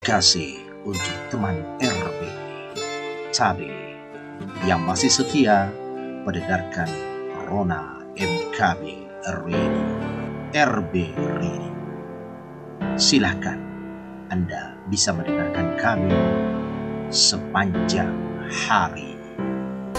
Kasih untuk teman RB Cabe yang masih setia mendengarkan Rona MKB Radio, RB Radio. Silakan Anda bisa mendengarkan kami sepanjang hari.